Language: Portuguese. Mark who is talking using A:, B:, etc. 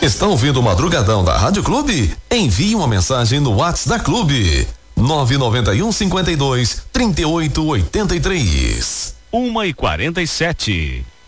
A: Está ouvindo o Madrugadão da Rádio Clube? Envie uma mensagem no WhatsApp da Clube. 991 52 38 83.
B: 1:47.